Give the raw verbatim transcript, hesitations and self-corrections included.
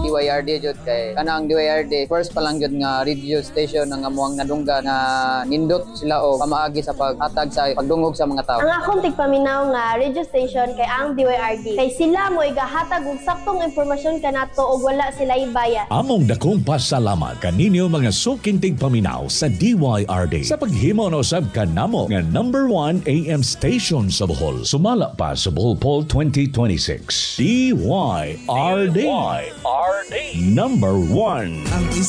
D Y R D jud kay kana ang D Y R D first pa lang jud nga radio station nga amuang nadungga na nindot sila og pamaagi sa paghatag sa pagdungog sa mga tao. Ang akong tigpaminaw nga radio station kay ang D Y R D kay sila mo igahatag og saktong impormasyon kanato og wala sila ibayad. Among dakong pasalamat kaninyo mga suking tigpaminaw sa D Y R D sa paghimo no sab kanamo nga number one A M station sa Bohol. Sumala pa sa Bohol Poll twenty twenty-six. D Y R D. Number one.